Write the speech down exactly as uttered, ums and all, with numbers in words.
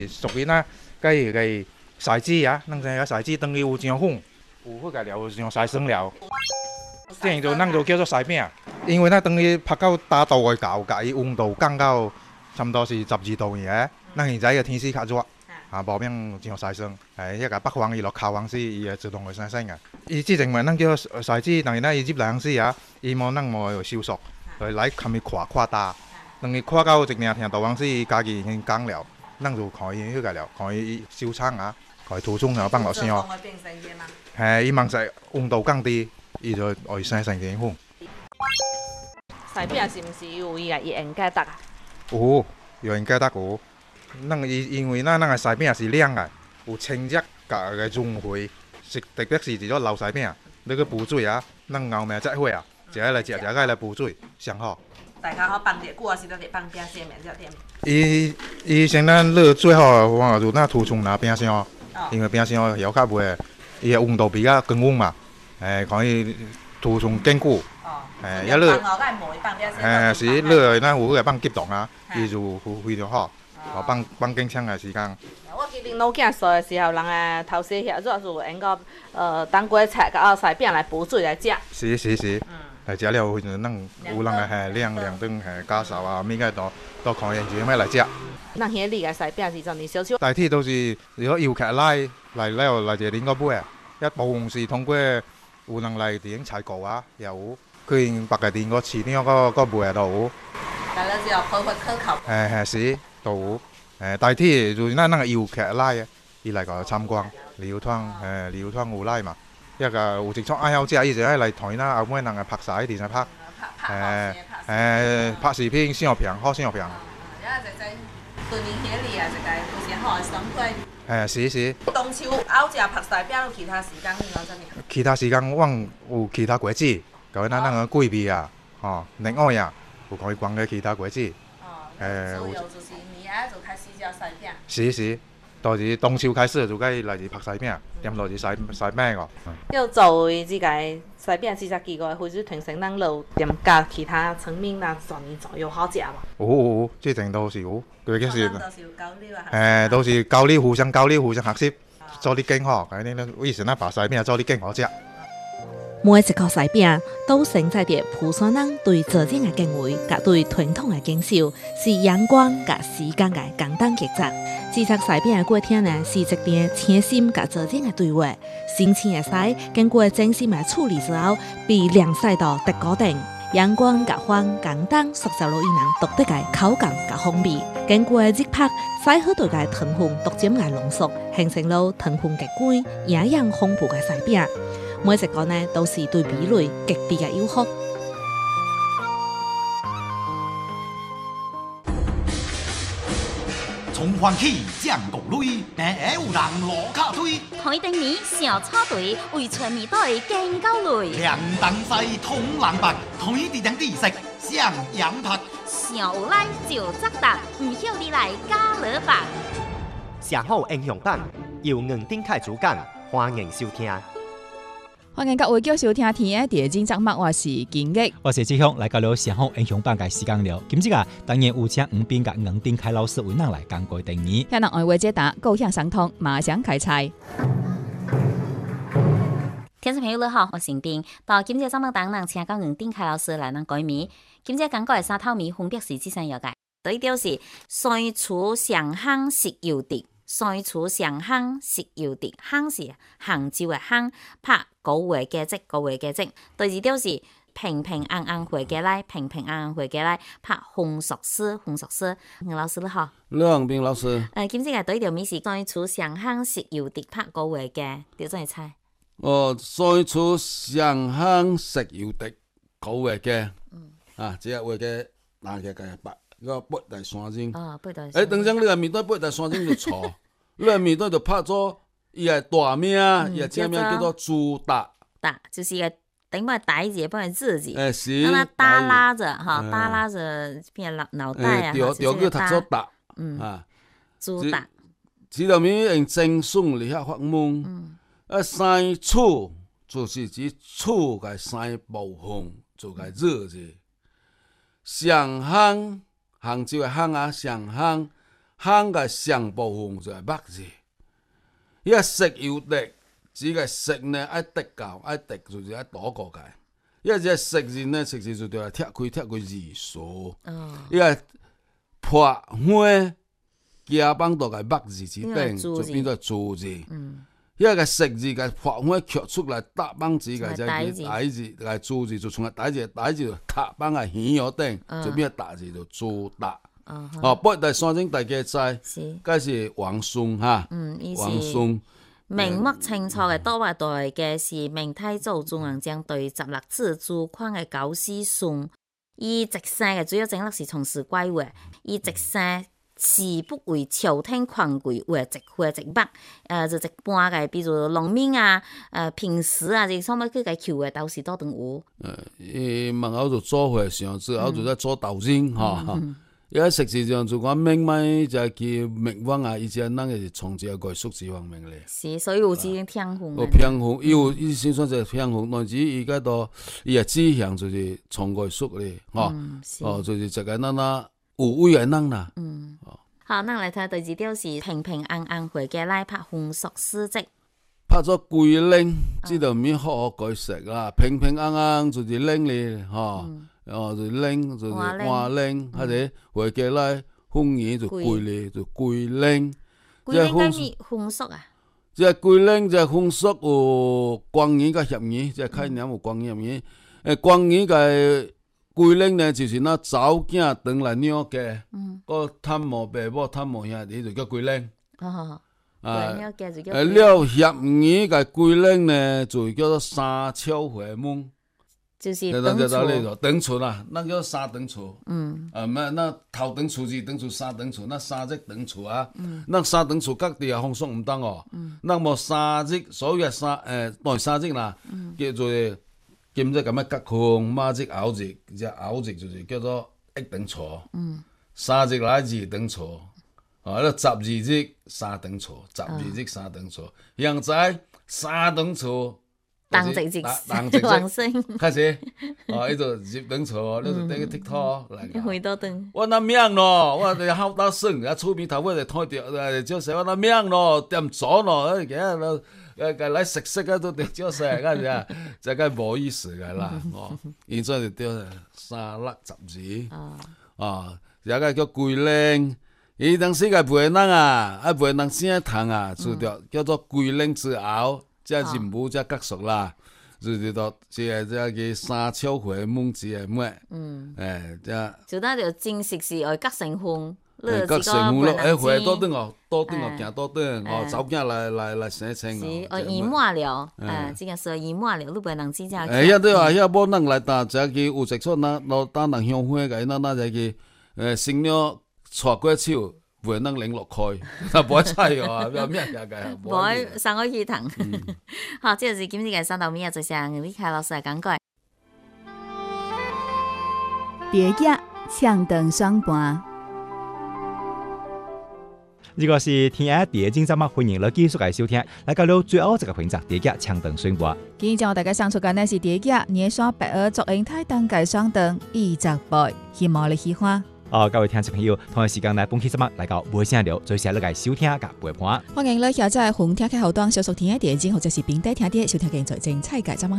属于那个迄个筛子啊，咱这个筛子等于有上粉，有迄个料有上筛生料，这样就咱就叫做筛饼。因为那等于拍到打度的厚，甲伊温度降到差不多是十二度尔，咱现在个天气较热。啊，无免上晒生，哎，迄个北方伊落烤完时，伊会自动会生生个。伊之前嘛，咱叫晒子，但是咱伊入来时啊，伊无咱无收缩，就来看伊扩扩大，等伊扩到一定程度完时，伊家己已经干了，咱就看伊迄个了，看伊收场啊，看伊涂装然后放落箱。嘿，伊望使温度降低，伊就会生成甜粉。 晒饼是毋是有伊个盐解得啊？ 有，有盐解得有。咱伊因为咱咱个筛饼是凉个，有清热甲个润回，是特别是一种老筛饼，你去补水啊，咱后面再会啊，一个来食，一个来补水，上好。 大家好放热久啊，是得得放饼先面才点。 伊伊先咱热最好的话就那涂冲拿饼箱，因为饼箱摇较袂，伊个温度比较高温嘛，诶，看伊涂冲坚固。 哦。 诶，一热。 诶， 是热，咱有个放急冻啊，伊就非常好。哦，放放更长的时间。 我记得老囝细的时候，人诶头先遐热就用个呃当归菜甲晒饼来补水来食。 是是是。嗯。来食了，有阵咱有人诶嘿凉凉顿嘿家嫂啊，物个都都看因就买来食。 咱遐里个晒饼是怎哩烧烧？ 大体都是如果摇起来来了来一零个尾啊，一部分是通过有人来伫用采购啊，也有去因别个伫个市场个个卖都有。 大家只要可可可靠。 嘿嘿是。都有，诶，大体就是咱那个游客来啊，伊来个参观，旅游团，诶，旅游团有来嘛，一个有一种爱好者，伊就爱来台咱后尾人个拍摄，电视拍，诶，诶，拍视频、相片、好相片。 对面遐里啊，一个有些好诶爽快。 诶，是是。 中秋熬食拍晒饼，有其他时间另外怎样？ 其他时间阮有其他果子，搞咱那个桂皮啊，吼，莲藕呀，有可以逛个其他果子。 诶，有。就开始食晒饼。 是是，就是中秋开始就该来是拍晒饼，踮落是晒晒饼个。 要作为即个晒饼四十几个或者平常咱有踮加其他层面啦，全年做有好食无？ 有有有，这阵都是有，佢个是。 都是有交流啊。 诶，都是交流，互相交流，互相学习，做啲更好。咁呢，以前咱拍晒饼做啲更好食。 每一块晒饼都承载着蒲山人对做人的敬畏，甲对传统的坚守，是阳光甲时间的简单抉择。制作晒饼的过程呢，是一段诚心甲做人的对话。新鲜的晒经过精心的处理之后，被晾晒到特固定。阳光甲风简单塑造了伊人独特的口感甲风味。经过热拍，晒好对个糖分逐渐的浓缩，形成了糖分极高、营养丰富的晒饼。每一个呢，都是对味蕾极致的诱惑。 从欢喜降谷类，平下有人落脚推。 台灯面小草堆，为全面队见狗类。 凉东西通人白，台地两地色上洋拍。 上有来就作答，唔晓你来加勒吧。 上好英雄版由硬顶开主讲，欢迎收听。 欢迎各位继续收听天的第二集节目，我是金玉， 我是志雄，来到了上好英雄版嘅时间了。今日啊，当然有请吴斌甲杨丁凯老师为咱来讲过定义。 向人爱为解答，构想相通，马上开猜。 听众朋友你好，我是丁。到今日节目当中，请到杨丁凯老师来咱改名。今日讲过嘅三套米分别是这三样嘅，第一条是三厨上香食油碟。三厨上香食油碟，香是杭州嘅香，拍古月嘅即古月嘅即。第二條是平平安安回家來，平平安安回家來，拍紅熟絲紅熟絲。吳老師你好， 梁斌老師。 誒，今次嘅第一條米是三廚上香食油碟，拍古月嘅，點樣猜？ 哦，三廚上香食油碟，古月嘅。嗯。啊，即個月嘅拿起個白，個八大山精。 哦，八大。 誒，等陣你個面對八大山精就錯。你個面對就拍咗伊個大名，伊個正名叫做朱達。 達就是一個等於打字，不然字字。 誒是。 讓它耷拉着哈，耷拉着片腦腦袋啊， 調調叫讀做達。 嗯。 啊。 朱達。 這條名用正順嚟遐發問。嗯。啊，三處就是指處嘅三部分，做個熱字。上香，杭州嘅香啊，上香。 夯嘅上部分就係墨字。伊個石油滴，只個石呢愛滴夠，愛滴就是愛倒過來。伊個只石字呢，石字就對係拆開拆開字數。伊個破花加幫到個墨字之頂，就變做字字。伊個石字個破花刻出來，搭幫字個就係大字，個字字就從個大字大字塔幫個顯咗頂，就變大字就做大。哦，不過第三種大家知，嗰是王松哈，王松。 明末清初嘅多話代嘅是明太祖中央將對十六字主框嘅九思松，伊直寫嘅主要整粒是從事歸話，伊直寫是不為朝廷權貴為直會直筆，誒就一般嘅，比如農民啊、誒平時啊，即係什麼佢嘅求嘅都是多等有。 誒，伊門口就做會上，之後就在做導演嚇。伊個實際上就講明咪就係明王啊，以前咱個是從這個藝術這方面咧。 是，所以有啲偏紅。 有偏紅，伊有伊先算係偏紅，但是伊個都伊個志向就是從藝術咧，吼，哦，就是一個咱那有為嘅人啦。 嗯，好，咱來睇第二條是平平安安回家來拍風俗詩集。 拍咗桂林，知道唔好好改食啦，平平安安就是拎咧，吼。哦，就拎就是換拎，或者回家來風語就桂咧，就桂拎。 桂拎係咩風俗啊？ 即係桂拎，即係風俗有國語甲協語，即係概念有國語協語。誒，國語嘅桂拎呢，就是那走囝轉來娘家，個探無爸母探無兄弟就叫桂拎。 哦， 啊，誒，了協語嘅桂拎呢，就叫做三巧回門。 就是等厝， 等厝啦，那叫三等厝。 嗯。 啊，咩？那頭等厝、二等厝、三等厝，那三隻等厝啊。嗯。那三等厝各地啊風俗唔同哦。嗯。那麼三隻，所謂三誒，當三隻啦，叫做兼隻咁樣隔空，孖隻拗隻，隻拗隻就是叫做一等厝。嗯。三隻來二等厝，啊，那十二隻三等厝，十二隻三等厝，現在三等厝。 當直直， 王生，開始，哦，呢度接等錯，呢度等個剔拖嚟。 回多等。 我那命咯，我哋好打聲，一出面頭尾就拖掉，誒，招食我那命咯，點咗咯，誒，誒，誒，嚟食食啊都掉招食，嗰陣啊，就梗係冇意思㗎啦，哦，現在就掉三粒十字，哦，有個叫桂玲，伊當時個陪人啊，啊陪人先堂啊，就叫叫做桂玲之後。即係人物即係家屬啦，就是到即係即係個三巧回門子嘅咩？嗯，誒，即係就那就正式是愛隔成婚， 隔成婚咯，誒，回多啲哦，多啲哦，行多啲哦，走驚來來來申請哦。 是，哦，已滿了，誒，即個說已滿了，你袂能只只。誒， 遐對話，遐冇人來打，就係有食出那攞打人香花嘅，那那就係誒新娘娶過手。袂能領落開，啊，冇菜哦，有咩嘢嘅？ 冇上個魚塘。好，即係今日嘅三道面，就像李凱老師嚟講過。 蝶夾唱長雙盤。 呢個是天下第一節目，歡迎你繼續嚟收聽。嚟到了最後一個環節，蝶夾唱長雙盤。 今日將大家上出嘅呢是蝶夾年雙白鵝作英太當嘅雙燈二十倍，希望你喜歡。 哦，各位聽眾朋友，同一時間來本期節目來到無聲聊，最下嚟嘅收聽甲陪伴。 歡迎你下載紅聽嘅後端，小熟聽嘅電影或者是平台聽啲收聽嘅最精彩嘅節目。